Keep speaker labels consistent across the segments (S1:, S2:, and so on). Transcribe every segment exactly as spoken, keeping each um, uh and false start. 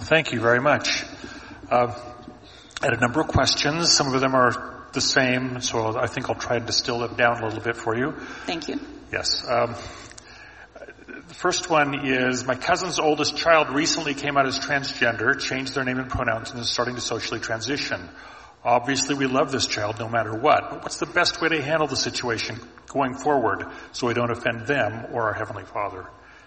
S1: Thank you very much. Uh, I had a number of questions. Some of them are the same, so I think I'll try and distill them down a little bit for you.
S2: Thank you.
S1: Yes. Um, the first one is, my cousin's oldest child recently came out as transgender, changed their name and pronouns, and is starting to socially transition. Obviously, we love this child no matter what, but what's the best way to handle the situation going forward so we don't offend them or our Heavenly Father?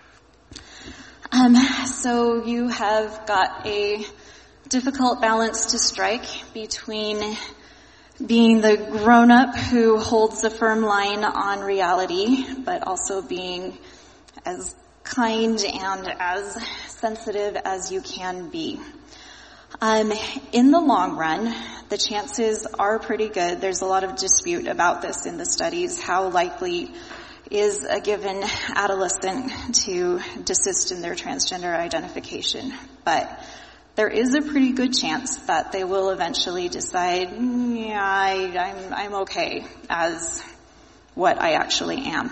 S2: Um, so you have got a difficult balance to strike between being the grown-up who holds a firm line on reality, but also being as kind and as sensitive as you can be. Um, in the long run, the chances are pretty good. There's a lot of dispute about this in the studies. How likely is a given adolescent to desist in their transgender identification? But there is a pretty good chance that they will eventually decide, mm, yeah, I, I'm, I'm okay as what I actually am.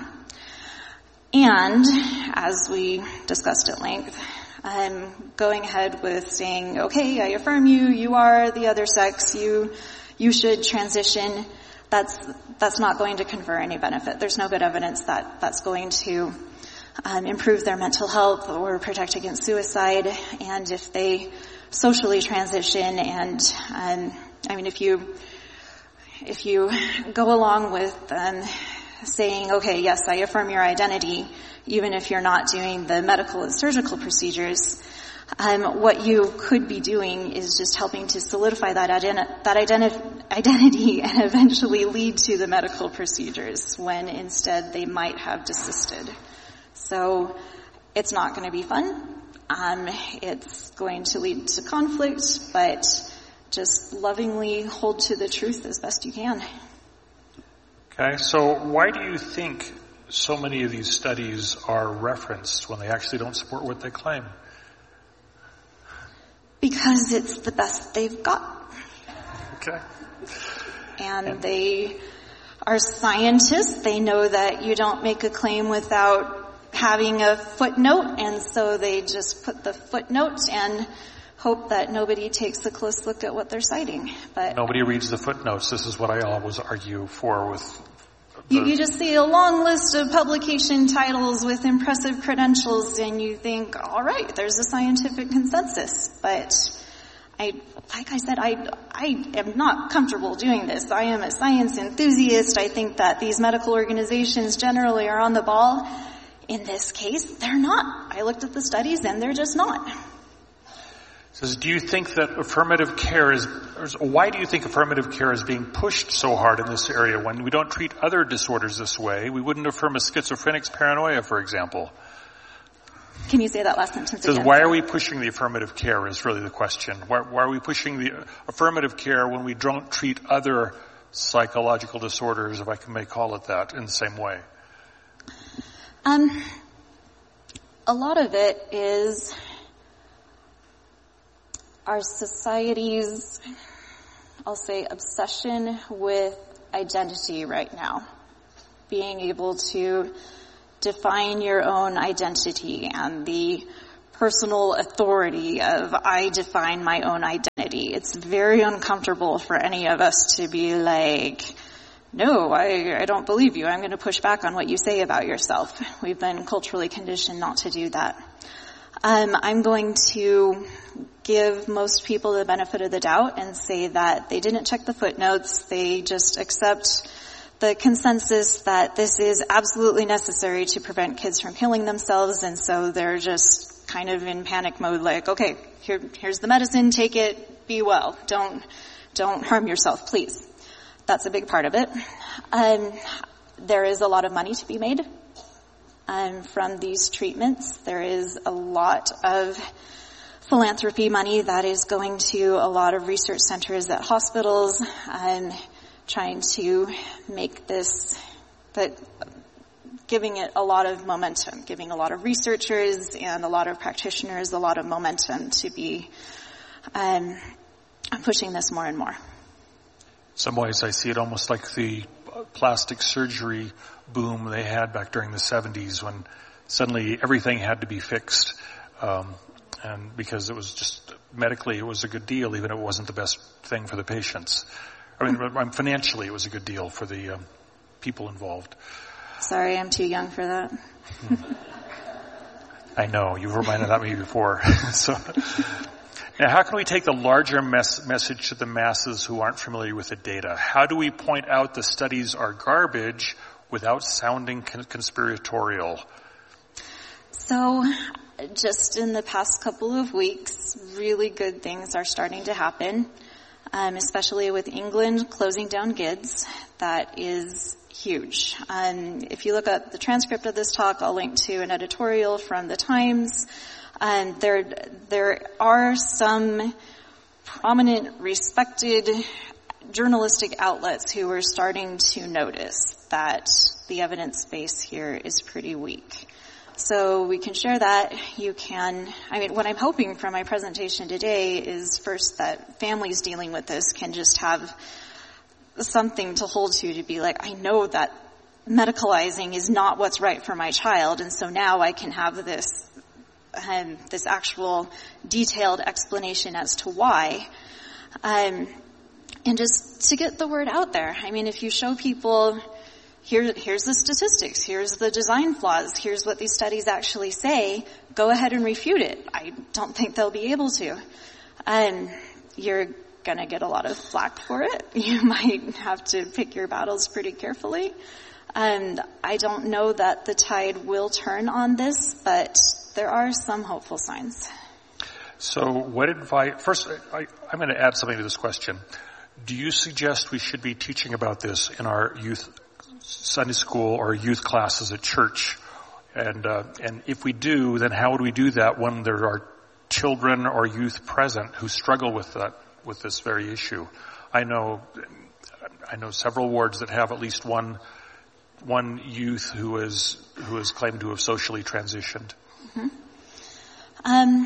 S2: And as we discussed at length, I'm going ahead with saying, okay, I affirm you, you are the other sex, you, you should transition. That's, that's not going to confer any benefit. There's no good evidence that that's going to um, improve their mental health or protect against suicide. And if they socially transition and, um, I mean, if you, if you go along with, um, saying, okay, yes, I affirm your identity, even if you're not doing the medical and surgical procedures, um, what you could be doing is just helping to solidify that, identi- that identi- identity and eventually lead to the medical procedures when instead they might have desisted. So it's not going to be fun. Um, it's going to lead to conflict, but just lovingly hold to the truth as best you can.
S1: Okay, so why do you think so many of these studies are referenced when they actually don't support what they claim?
S2: Because it's the best they've got.
S1: Okay.
S2: And, and they are scientists. They know that you don't make a claim without having a footnote, and so they just put the footnote and hope that nobody takes a close look at what they're citing. But
S1: nobody reads the footnotes. This is what I always argue for with
S2: You, you just see a long list of publication titles with impressive credentials and you think, all right, there's a scientific consensus. But I, like I said, I, I am not comfortable doing this. I am a science enthusiast. I think that these medical organizations generally are on the ball. In this case, they're not. I looked at the studies and they're just not.
S1: Says, do you think that affirmative care is, or why do you think affirmative care is being pushed so hard in this area when we don't treat other disorders this way? We wouldn't affirm a schizophrenic's paranoia, for example.
S2: Can you say that last sentence
S1: Says,
S2: again?
S1: why are we pushing the affirmative care is really the question. Why, why are we pushing the affirmative care when we don't treat other psychological disorders, if I can may call it that, in the same way?
S2: Um, a lot of it is our society's, I'll say, obsession with identity right now. Being able to define your own identity and the personal authority of I define my own identity. It's very uncomfortable for any of us to be like, no, I, I don't believe you. I'm going to push back on what you say about yourself. We've been culturally conditioned not to do that. Um, I'm going to give most people the benefit of the doubt and say that they didn't check the footnotes. They just accept the consensus that this is absolutely necessary to prevent kids from killing themselves, and so they're just kind of in panic mode, like, okay, here, here's the medicine, take it, be well. Don't, don't harm yourself, please. That's a big part of it. Um, there is a lot of money to be made um, from these treatments. There is a lot of philanthropy money that is going to a lot of research centers at hospitals, um, trying to make this, but giving it a lot of momentum, giving a lot of researchers and a lot of practitioners a lot of momentum to be um, pushing this more and more.
S1: Some ways I see it almost like the plastic surgery boom they had back during the seventies when suddenly everything had to be fixed, um, and because it was just medically it was a good deal, even if it wasn't the best thing for the patients. I mean, financially it was a good deal for the um, people involved.
S2: Sorry, I'm too young for that.
S1: I know, you've reminded that me before. So, now how can we take the larger mes- message to the masses who aren't familiar with the data? How do we point out the studies are garbage without sounding con- conspiratorial?
S2: So, just in the past couple of weeks, really good things are starting to happen, um, especially with England closing down G I D S. That is huge. Um, if you look at the transcript of this talk, I'll link to an editorial from the Times. Um, there, there are some prominent, respected journalistic outlets who are starting to notice that the evidence base here is pretty weak. So we can share that. You can, I mean, what I'm hoping from my presentation today is first that families dealing with this can just have something to hold to, to be like, I know that medicalizing is not what's right for my child, and so now I can have this, um, this actual detailed explanation as to why. Um, and just to get the word out there. I mean, if you show people, Here, here's the statistics, here's the design flaws, here's what these studies actually say, go ahead and refute it. I don't think they'll be able to. Um, you're gonna get a lot of flack for it. You might have to pick your battles pretty carefully. And I don't know that the tide will turn on this, but there are some hopeful signs.
S1: So what advice, first, I, I'm going to add something to this question. Do you suggest we should be teaching about this in our youth Sunday school or youth classes at church? And uh, and if we do, then how would we do that when there are children or youth present who struggle with that, with this very issue? I know, I know several wards that have at least one one youth who is who is claimed to have socially transitioned.
S2: Mm-hmm. Um,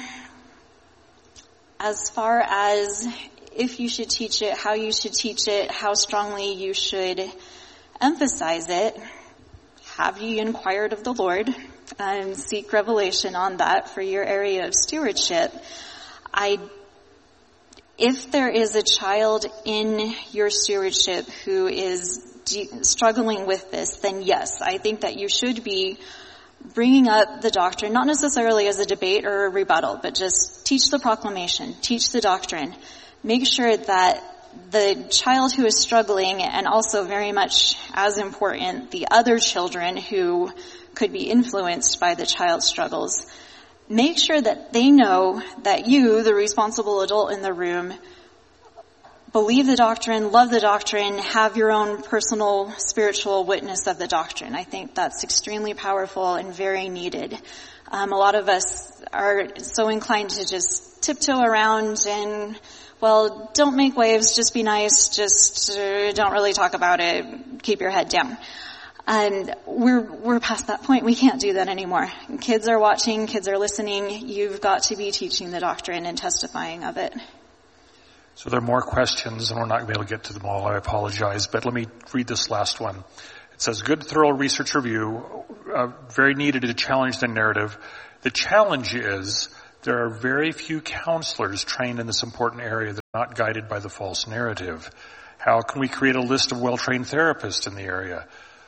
S2: as far as if you should teach it, how you should teach it, how strongly you should emphasize it, have ye inquired of the Lord, and seek revelation on that for your area of stewardship. I, if there is a child in your stewardship who is de- struggling with this, then yes, I think that you should be bringing up the doctrine, not necessarily as a debate or a rebuttal, but just teach the proclamation, teach the doctrine. Make sure that the child who is struggling, and also very much as important, the other children who could be influenced by the child's struggles, make sure that they know that you, the responsible adult in the room, believe the doctrine, love the doctrine, have your own personal spiritual witness of the doctrine. I think that's extremely powerful and very needed. Um, a lot of us are so inclined to just tiptoe around and, well, don't make waves, just be nice, just uh, don't really talk about it, keep your head down. And we're we're past that point. We can't do that anymore. Kids are watching, kids are listening. You've got to be teaching the doctrine and testifying of it.
S1: So there are more questions, and we're not going to be able to get to them all. I apologize, but let me read this last one. It says, good, thorough research review, uh, very needed to challenge the narrative. The challenge is there are very few counselors trained in this important area that are not guided by the false narrative. How can we create a list of well-trained therapists in the area?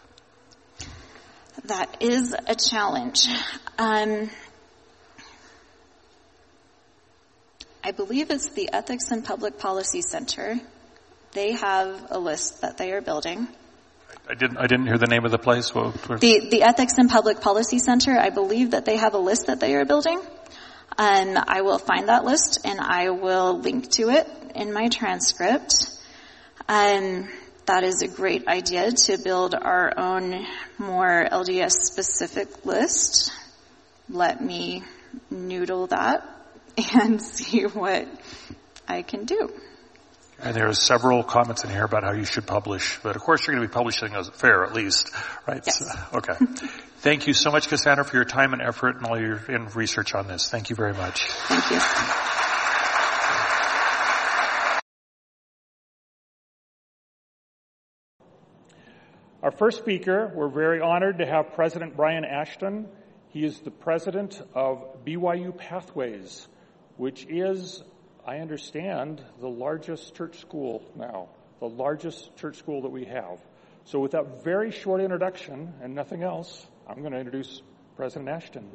S2: That is a challenge. Um, I believe it's the Ethics and Public Policy Center. They have a list that they are building.
S1: I didn't. I didn't hear the name of the place. Well,
S2: the the Ethics and Public Policy Center. I believe that they have a list that they are building. And I will find that list and I will link to it in my transcript. And that is a great idea to build our own more L D S specific list. Let me noodle that and see what I can do.
S1: And there are several comments in here about how you should publish, but of course you're going to be publishing as fair at least, right?
S2: Yes.
S1: So, okay. Thank you so much, Cassandra, for your time and effort and all your in research on this. Thank you very much.
S2: Thank you.
S1: Our first speaker, we're very honored to have President Brian Ashton. He is the president of B Y U Pathways, which is I understand, the largest church school now, the largest church school that we have. So with that very short introduction and nothing else, I'm going to introduce President Ashton.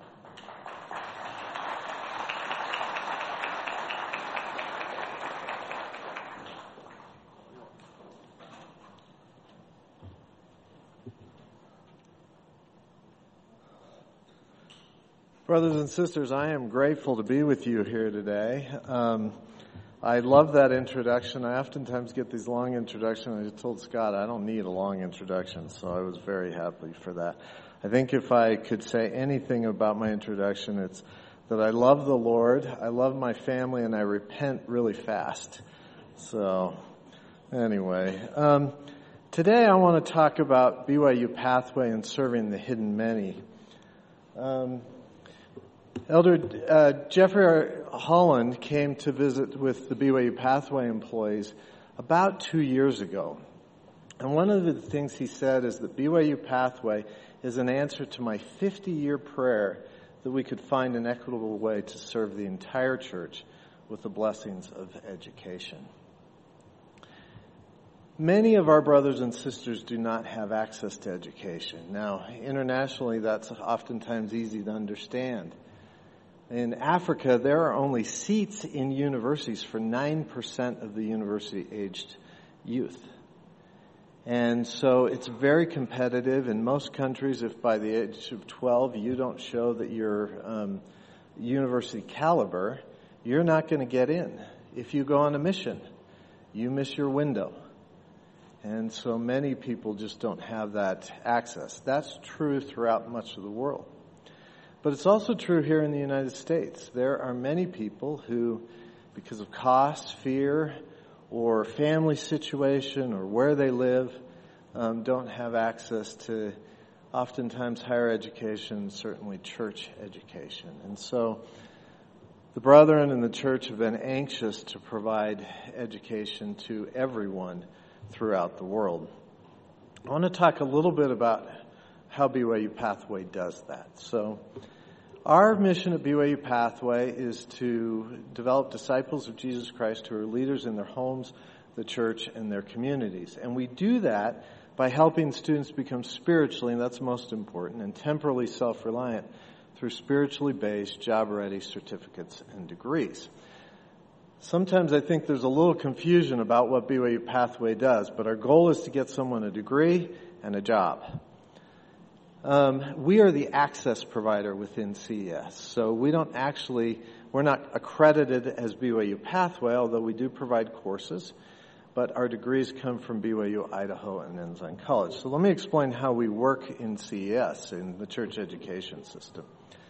S3: Brothers and sisters, I am grateful to be with you here today. Um, I love that introduction. I oftentimes get these long introductions. I told Scott I don't need a long introduction, so I was very happy for that. I think if I could say anything about my introduction, it's that I love the Lord, I love my family, and I repent really fast. So, anyway, um, today I want to talk about B Y U Pathway and serving the hidden many. Um, Elder uh, Jeffrey Holland came to visit with the B Y U Pathway employees about two years ago. And one of the things he said is that B Y U Pathway is an answer to my fifty-year prayer that we could find an equitable way to serve the entire church with the blessings of education. Many of our brothers and sisters do not have access to education. Now, internationally, that's oftentimes easy to understand. In Africa, there are only seats in universities for nine percent of the university-aged youth. And so it's very competitive. In most countries, if by the age of twelve you don't show that you're um, university caliber, you're not going to get in. If you go on a mission, you miss your window. And so many people just don't have that access. That's true throughout much of the world. But it's also true here in the United States. There are many people who, because of cost, fear, or family situation, or where they live, um, don't have access to oftentimes higher education, certainly church education. And so the brethren in the church have been anxious to provide education to everyone throughout the world. I want to talk a little bit about how B Y U Pathway does that. So our mission at B Y U Pathway is to develop disciples of Jesus Christ who are leaders in their homes, the church, and their communities. And we do that by helping students become spiritually, and that's most important, and temporally self-reliant through spiritually based, job-ready certificates and degrees. Sometimes I think there's a little confusion about what B Y U Pathway does, but our goal is to get someone a degree and a job. Um, we are the access provider within C E S, so we don't actually, we're not accredited as B Y U Pathway, although we do provide courses, but our degrees come from B Y U Idaho and Ensign College. So let me explain how we work in C E S, in the church education system.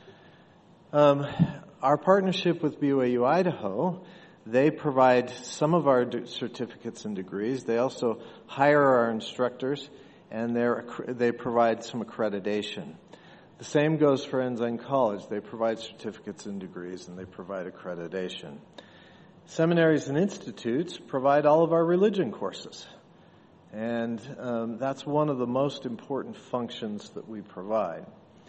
S3: Um, our partnership with B Y U Idaho, they provide some of our certificates and degrees. They also hire our instructors, and they're, they provide some accreditation. The same goes for Ensign College. They provide certificates and degrees, and they provide accreditation. Seminaries and institutes provide all of our religion courses. And um, that's one of the most important functions that we provide.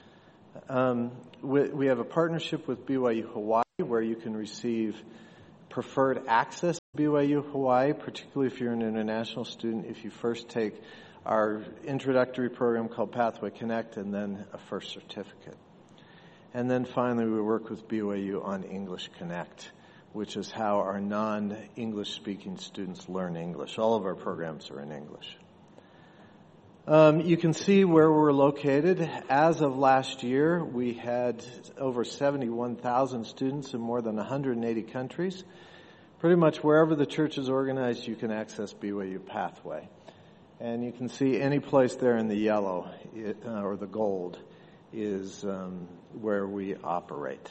S3: Um, we, we have a partnership with B Y U Hawaii where you can receive preferred access to B Y U Hawaii, particularly if you're an international student, if you first take our introductory program called Pathway Connect and then a first certificate. And then finally we work with B Y U on English Connect, which is how our non-English speaking students learn English. All of our programs are in English. Um, you can see where we're located. As of last year, we had over seventy-one thousand students in more than one hundred eighty countries. Pretty much wherever the church is organized, you can access B Y U Pathway. And you can see any place there in the yellow uh, or the gold is um, where we operate.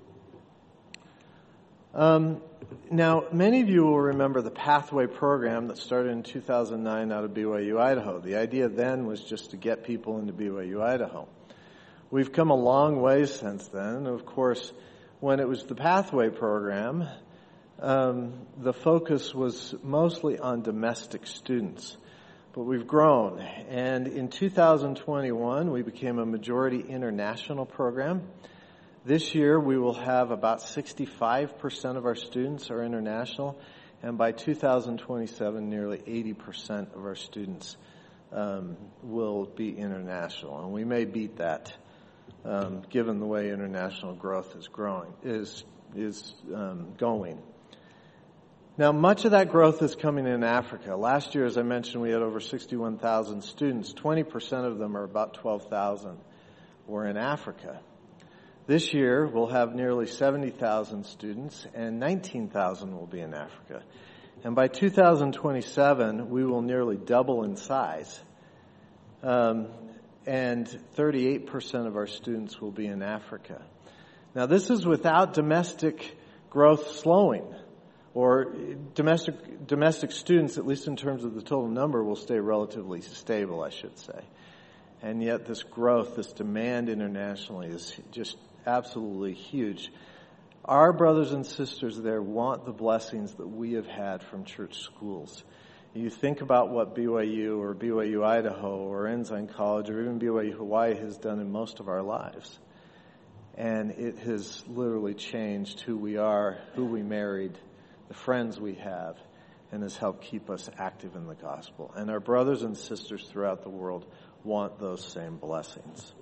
S3: Um, now, many of you will remember the Pathway program that started in two thousand nine out of B Y U Idaho. The idea then was just to get people into B Y U Idaho. We've come a long way since then. Of course, when it was the Pathway program, um, the focus was mostly on domestic students. But we've grown, and in two thousand twenty-one, we became a majority international program. This year, we will have about sixty-five percent of our students are international, and by two thousand twenty-seven, nearly eighty percent of our students um, will be international, and we may beat that, um, given the way international growth is growing is is um, going. Now, much of that growth is coming in Africa. Last year, as I mentioned, we had over sixty-one thousand students. twenty percent of them, are about twelve thousand, were in Africa. This year, we'll have nearly seventy thousand students, and nineteen thousand will be in Africa. And by two thousand twenty-seven, we will nearly double in size. Um, and thirty-eight percent of our students will be in Africa. Now, this is without domestic growth slowing, or domestic domestic students, at least in terms of the total number, will stay relatively stable, I should say. And yet this growth, this demand internationally is just absolutely huge. Our brothers and sisters there want the blessings that we have had from church schools. You think about what B Y U or B Y U Idaho or Ensign College or even B Y U Hawaii has done in most of our lives. And it has literally changed who we are, who we married, the friends we have, and has helped keep us active in the gospel. And our brothers and sisters throughout the world want those same blessings.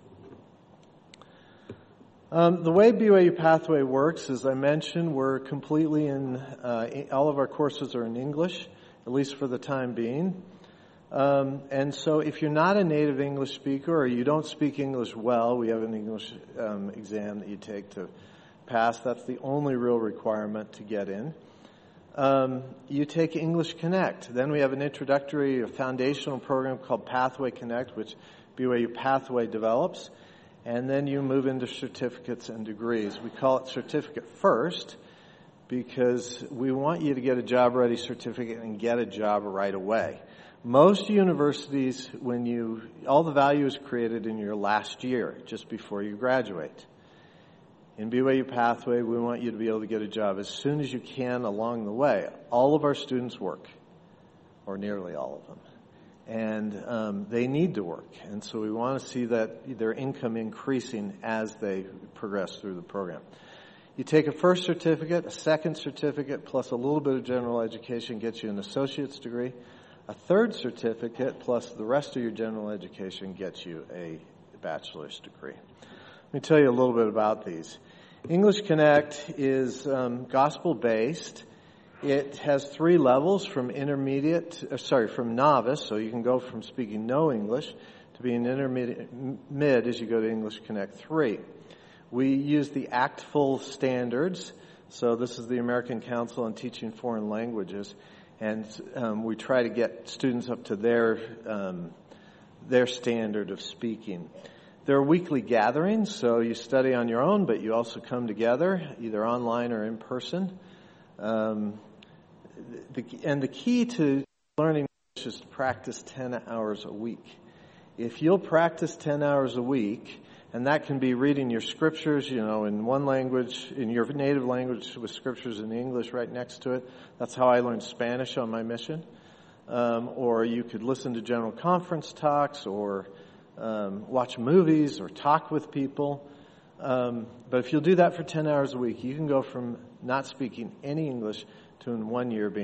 S3: Um, the way B Y U Pathway works, as I mentioned, we're completely in, uh, all of our courses are in English, at least for the time being. Um, and so if you're not a native English speaker or you don't speak English well, we have an English um, exam that you take to pass. That's the only real requirement to get in. Um, you take English Connect. Then we have an introductory, a foundational program called Pathway Connect, which B Y U Pathway develops. And then you move into certificates and degrees. We call it certificate first because we want you to get a job-ready certificate and get a job right away. Most universities, when you, all the value is created in your last year, just before you graduate. In B Y U Pathway, we want you to be able to get a job as soon as you can along the way. All of our students work, or nearly all of them. And um, they need to work. And so we want to see that their income increasing as they progress through the program. You take a first certificate, a second certificate, plus a little bit of general education gets you an associate's degree. A third certificate, plus the rest of your general education, gets you a bachelor's degree. Let me tell you a little bit about these. English Connect is um, gospel-based. It has three levels from intermediate, uh, sorry, from novice, so you can go from speaking no English to being intermediate, mid as you go to English Connect three. We use the ACTFL standards, so this is the American Council on Teaching Foreign Languages, and um, we try to get students up to their um, their standard of speaking. There are weekly gatherings, so you study on your own, but you also come together, either online or in person. Um, the, and the key to learning English is to practice ten hours a week. If you'll practice ten hours a week, and that can be reading your scriptures, you know, in one language, in your native language with scriptures in English right next to it. That's how I learned Spanish on my mission. Um, or you could listen to general conference talks, or um, watch movies, or talk with people. Um, but if you'll do that for ten hours a week, you can go from not speaking any English to in one year being